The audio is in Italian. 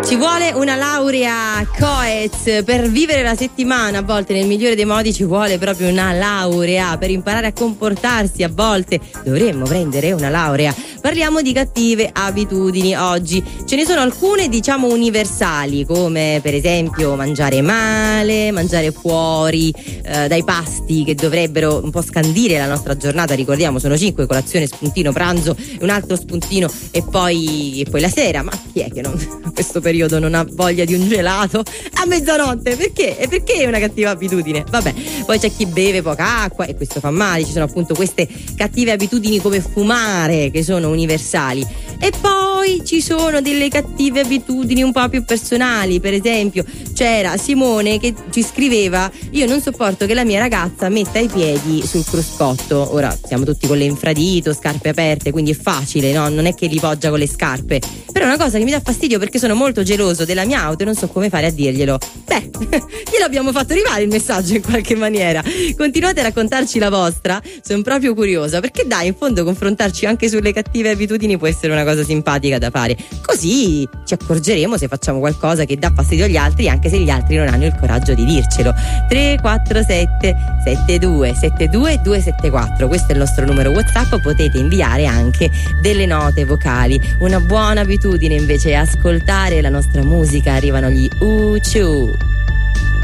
Ci vuole una laurea Coez per vivere la settimana, a volte nel migliore dei modi ci vuole proprio una laurea per imparare a comportarsi, a volte dovremmo prendere una laurea. Parliamo di cattive abitudini oggi. Ce ne sono alcune diciamo universali, come per esempio mangiare male, mangiare fuori dai pasti che dovrebbero un po' scandire la nostra giornata. Ricordiamo, sono 5: colazione, spuntino, pranzo, un altro spuntino e poi la sera. Ma chi è che non a questo periodo non ha voglia di un gelato a mezzanotte? Perché? E perché è una cattiva abitudine? Vabbè, poi c'è chi beve poca acqua e questo fa male. Ci sono appunto queste cattive abitudini come fumare, che sono universali. E poi ci sono delle cattive abitudini un po' più personali. Per esempio c'era Simone che ci scriveva: io non sopporto che la mia ragazza metta i piedi sul cruscotto. Ora siamo tutti con le infradito, scarpe aperte, quindi è facile, no? Non è che li poggia con le scarpe, però è una cosa che mi dà fastidio perché sono molto geloso della mia auto e non so come fare a dirglielo. Beh, glielo abbiamo fatto arrivare il messaggio in qualche maniera. Continuate a raccontarci la vostra, sono proprio curiosa, perché dai, in fondo confrontarci anche sulle cattive abitudini può essere una cosa simpatica da fare, così ci accorgeremo se facciamo qualcosa che dà fastidio agli altri, anche se gli altri non hanno il coraggio di dircelo. 347 72 72 274, questo è il nostro numero WhatsApp. Potete inviare anche delle note vocali. Una buona abitudine invece è ascoltare la nostra musica. Arrivano gli U2.